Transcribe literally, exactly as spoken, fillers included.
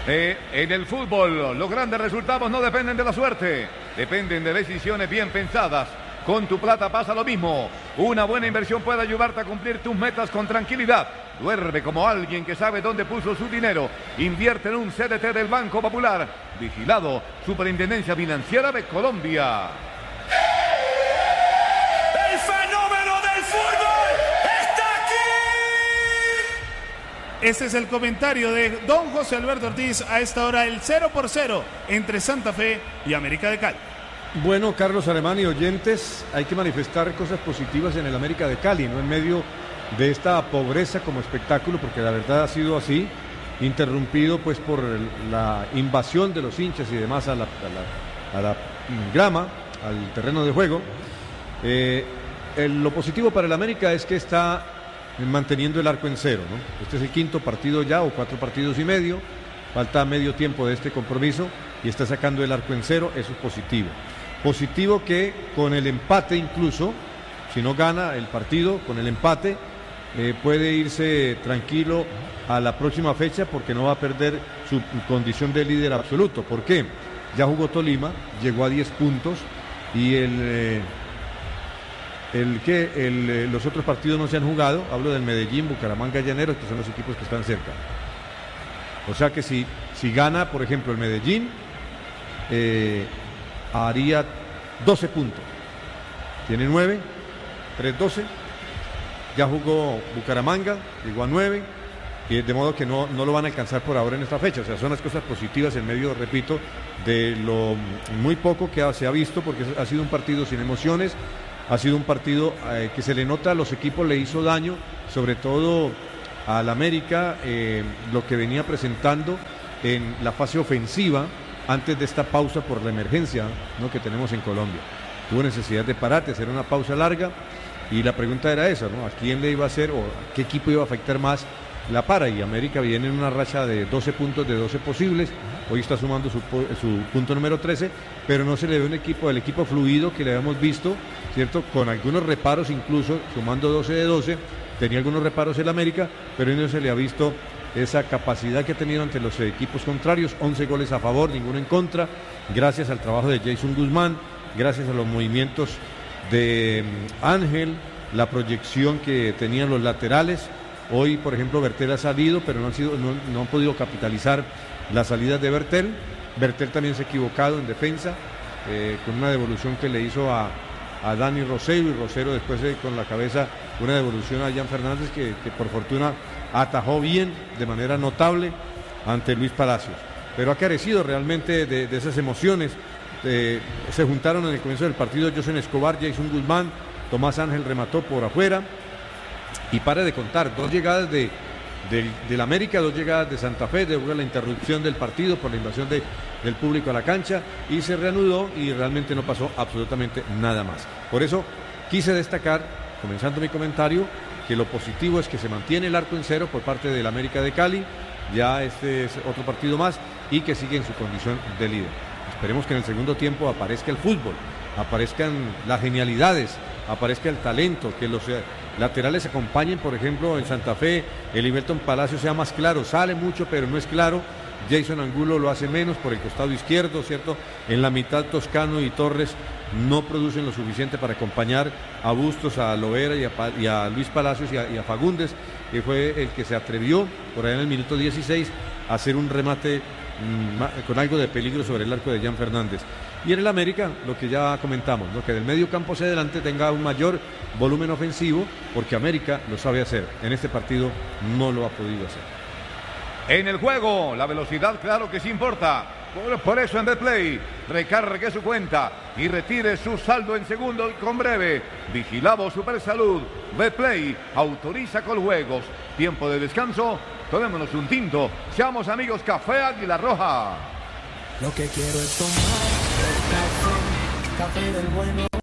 Eh, en el fútbol, los grandes resultados no dependen de la suerte, dependen de decisiones bien pensadas. Con tu plata pasa lo mismo. Una buena inversión puede ayudarte a cumplir tus metas con tranquilidad. Duerme como alguien que sabe dónde puso su dinero. Invierte en un C D T del Banco Popular. Vigilado, Superintendencia Financiera de Colombia. ¡El fenómeno del fútbol está aquí! Este es el comentario de don José Alberto Ortiz. A esta hora el cero por cero entre Santa Fe y América de Cali. Bueno, Carlos Alemán y oyentes, hay que manifestar cosas positivas en el América de Cali, no en medio de esta pobreza como espectáculo, porque la verdad ha sido así, interrumpido pues por el, la invasión de los hinchas y demás a la, a la, a la grama, al terreno de juego. Eh, el, lo positivo para el América es que está manteniendo el arco en cero, ¿no? Este es el quinto partido ya, o cuatro partidos y medio, falta medio tiempo de este compromiso y está sacando el arco en cero, eso es positivo. Positivo que con el empate incluso, si no gana el partido, con el empate eh, puede irse tranquilo a la próxima fecha porque no va a perder su condición de líder absoluto. ¿Por qué? Ya jugó Tolima, llegó a diez puntos y el, eh, el que el, eh, los otros partidos no se han jugado. Hablo del Medellín, Bucaramanga y Llaneros, que son los equipos que están cerca. O sea que si, si gana, por ejemplo, el Medellín, eh, haría doce puntos. Tiene nueve, tres, doce. Ya jugó Bucaramanga, llegó a nueve. Y de modo que no, no lo van a alcanzar por ahora en esta fecha. O sea, son las cosas positivas en medio, repito, de lo muy poco que se ha visto, porque ha sido un partido sin emociones. Ha sido un partido eh, que se le nota a los equipos, le hizo daño, sobre todo al América, eh, lo que venía presentando en la fase ofensiva antes de esta pausa por la emergencia, ¿no?, que tenemos en Colombia. Tuvo necesidad de parate, hacer una pausa larga, y la pregunta era esa, ¿no? ¿A quién le iba a hacer o a qué equipo iba a afectar más la para? Y América viene en una racha de doce puntos de doce posibles, hoy está sumando su, su punto número trece, pero no se le ve un equipo, el equipo fluido que le habíamos visto, ¿cierto?, con algunos reparos incluso, sumando doce de doce, tenía algunos reparos el América, pero no se le ha visto esa capacidad que ha tenido ante los equipos contrarios. Once goles a favor, ninguno en contra, gracias al trabajo de Jason Guzmán, gracias a los movimientos de Ángel, la proyección que tenían los laterales. Hoy, por ejemplo, Bertel ha salido, pero no han, sido, no, no han podido capitalizar las salidas de Bertel. Bertel también se ha equivocado en defensa, eh, con una devolución que le hizo a, a Dani Rosero, y Rosero después eh, con la cabeza una devolución a Jan Fernández, que, que por fortuna atajó bien, de manera notable, ante Luis Palacios. Pero ha carecido realmente de, de esas emociones. Eh, se juntaron en el comienzo del partido Josen Escobar, Jason Guzmán, Tomás Ángel remató por afuera. Y pare de contar, dos llegadas de, de, del América, dos llegadas de Santa Fe, de la interrupción del partido por la invasión de, del público a la cancha, y se reanudó y realmente no pasó absolutamente nada más. Por eso quise destacar, comenzando mi comentario, que lo positivo es que se mantiene el arco en cero por parte del América de Cali, ya este es otro partido más, y que sigue en su condición de líder. Esperemos que en el segundo tiempo aparezca el fútbol, aparezcan las genialidades, aparezca el talento, que los laterales acompañen. Por ejemplo, en Santa Fe, el Iberton Palacio sea más claro, sale mucho pero no es claro. Jason Angulo lo hace menos por el costado izquierdo, ¿cierto? En la mitad Toscano y Torres no producen lo suficiente para acompañar a Bustos, a Lovera y a, y a Luis Palacios y a, y a Fagundes, que fue el que se atrevió por allá en el minuto dieciséis a hacer un remate mmm, con algo de peligro sobre el arco de Jan Fernández. Y en el América, lo que ya comentamos, ¿no?, que del medio campo hacia adelante tenga un mayor volumen ofensivo, porque América lo sabe hacer. En este partido no lo ha podido hacer. En el juego, la velocidad claro que sí importa. Por, por eso en Betplay, recargue su cuenta y retire su saldo en segundo y con breve. Vigilado Supersalud. Betplay autoriza con juegos. Tiempo de descanso, tomémonos un tinto. Seamos amigos, Café Águila Roja. Lo que quiero es tomar café, café del bueno.